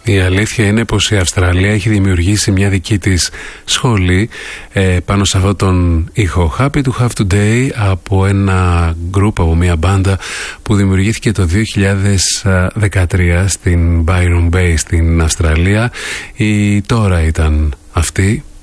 Η αλήθεια είναι πως η Αυστραλία έχει δημιουργήσει μια δική της σχολή πάνω σε αυτόν τον ήχο. Happy to have today, από ένα group, από μια μπάντα που δημιουργήθηκε το 2013 στην Byron Bay στην Αυστραλία. Η τώρα ήταν αυτή.